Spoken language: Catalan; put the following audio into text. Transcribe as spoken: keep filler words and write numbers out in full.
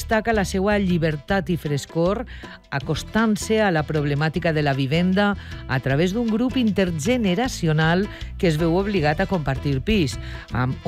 destaca la seva llibertat i frescor, acostant-se a la problemàtica de la vivenda a través d'un grup intergeneracional que es veu obligat a compartir pis, amb